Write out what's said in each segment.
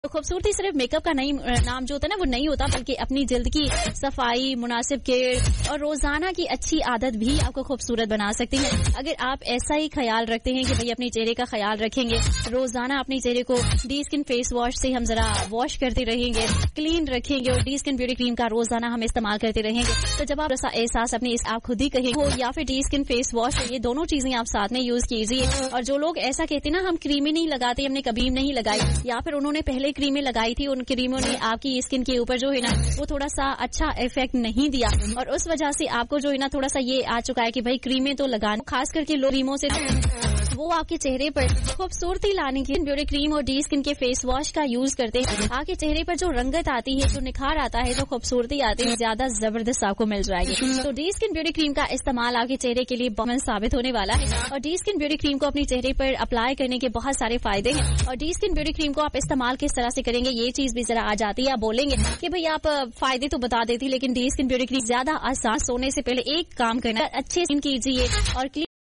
खूबसूरती सिर्फ मेकअप का नहीं नाम जो होता है ना वो नहीं होता, बल्कि अपनी जल्द की सफाई, मुनासिब केयर और रोजाना की अच्छी आदत भी आपको खूबसूरत बना सकती है। अगर आप ऐसा ही ख्याल रखते हैं कि भाई अपने चेहरे का ख्याल रखेंगे, रोजाना अपने चेहरे को डी स्किन फेस वॉश से हम जरा वॉश करते रहेंगे, क्लीन रखेंगे और डी स्किन ब्यूटी क्रीम का रोजाना हम इस्तेमाल करते रहेंगे, तो जब आप ऐसा एहसास अपने आप खुद ही कहेंगे हो या फिर डी स्किन फेस वॉश, ये दोनों चीजें आप साथ में यूज कीजिए। और जो लोग ऐसा कहते हैं ना हम क्रीमें नहीं लगाते, हमने कभी नहीं लगाई, या फिर उन्होंने पहले क्रीमें लगाई थी, उन क्रीमों ने आपकी स्किन के ऊपर जो है ना वो थोड़ा सा अच्छा इफेक्ट नहीं दिया और उस वजह से आपको जो है ना थोड़ा सा ये आ चुका है कि भाई क्रीमें तो लगाना, खास करके लो क्रीमों से वो आपके चेहरे पर खूबसूरती लाने के ब्यूटी क्रीम और डी स्किन के फेस वॉश का यूज करते हैं। आपके चेहरे पर जो रंगत आती है, जो निखार आता है, जो खूबसूरती आती है, ज्यादा जबरदस्त आपको मिल जाएगी। तो डी स्किन ब्यूटी क्रीम का इस्तेमाल आपके चेहरे के लिए बहुत साबित होने वाला है और डी स्किन ब्यूटी क्रीम को अपने चेहरे पर अप्लाई करने के बहुत सारे फायदे हैं। और डी स्किन ब्यूटी क्रीम को आप इस्तेमाल किस तरह से करेंगे ये चीज भी जरा आ जाती है। आप बोलेंगे कि भाई आप फायदे तो बता देती, लेकिन डी स्किन ब्यूटी क्रीम ज्यादा आसान। सोने से पहले एक काम करना, अच्छे स्किन कीजिए और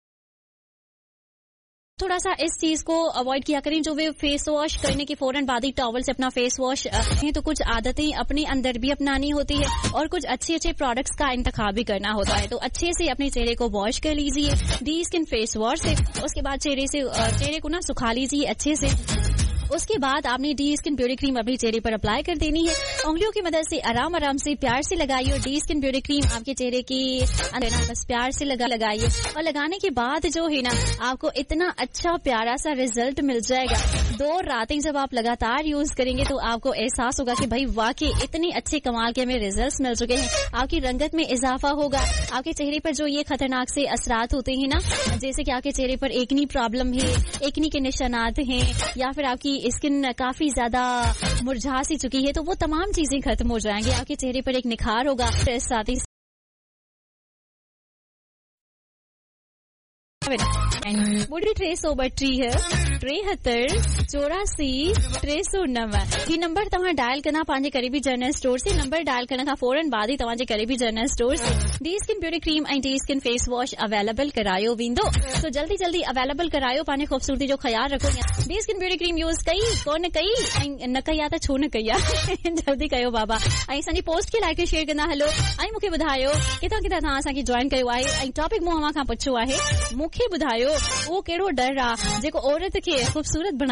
थोड़ा सा इस चीज को अवॉइड किया करें जो वे फेस वॉश करने के फौरन बाद ही टॉवल से अपना फेस वॉश तो कुछ आदतें अपने अंदर भी अपनानी होती है और कुछ अच्छे अच्छे प्रोडक्ट्स का इंतखाब भी करना होता है। तो अच्छे से अपने चेहरे को वॉश कर लीजिए डी स्किन फेस वॉश से, उसके बाद चेहरे को ना सुखा लीजिए अच्छे से। उसके बाद आपने डी स्किन ब्यूटी क्रीम अपने चेहरे पर अप्लाई कर देनी है। उंगलियों की मदद से आराम आराम से प्यार से लगाइए और डी स्किन ब्यूटी क्रीम आपके चेहरे की अंदर ना बस प्यार से लगाइए और लगाने के बाद जो है ना आपको इतना अच्छा प्यारा सा रिजल्ट मिल जाएगा। 2 रातें जब आप लगातार यूज करेंगे तो आपको एहसास होगा कि भाई वाकई इतने अच्छे कमाल के हमें रिजल्ट मिल चुके हैं। आपकी रंगत में इजाफा होगा, आपके चेहरे पर जो ये खतरनाक से असरात होते हैं ना, जैसे कि आपके चेहरे पर एकनी प्रॉब्लम है, एकनी के निशानात हैं या फिर आपकी स्किन काफी ज्यादा मुरझा सी चुकी है, तो वो तमाम चीजें खत्म हो जाएंगी। आपके चेहरे पर एक निखार होगा। साथ ही बड़ी 332 है 73 84 309 ये नंबर तव्हां डायल करना पंहिंजे करीबी जनरल स्टोर से। नंबर डायल करण खां फौरन बाद ही तव्हांजे करीबी जनरल स्टोर से डी स्किन ब्यूटी क्रीम ऐं D skin face wash available करायो वेंदो। तो जल्दी जल्दी अवेलेबल करायो, पंहिंजे खूबसूरती जो ख्याल रखो। D skin beauty cream use कई कोन कई ऐं न कई आहे त छो न कई आहे जल्दी कयो बाबा। ऐं असांजी पोस्ट खे लाइक शेयर कंदा हलो ऐं मूंखे ॿुधायो किथां किथां तव्हां असांखे जॉइन कयो आहे ऐं टॉपिक मूं अव्हां खां पुछो आहे। मूंखे ॿुधायो उहो कहिड़ो डर आहे जेको औरत खे खूबसूरत